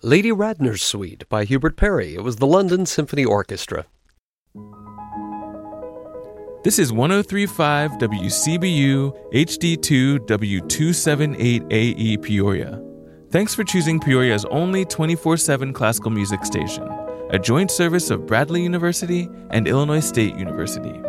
Lady Radnor's Suite by Hubert Parry. It was the London Symphony Orchestra. This is 103.5 WCBU HD2 W278AE Peoria. Thanks for choosing Peoria's only 24/7 classical music station, a joint service of Bradley University and Illinois State University.